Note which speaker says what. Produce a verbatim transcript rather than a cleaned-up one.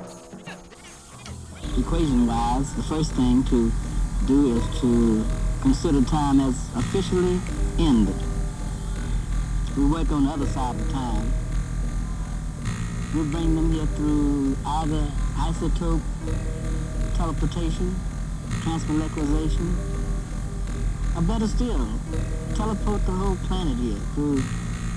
Speaker 1: Equation-wise, the first thing to do is to consider time as officially ended. We work on the other side of time. We bring them here through either isotope teleportation, transmolecularization, or better still, teleport the whole planet here through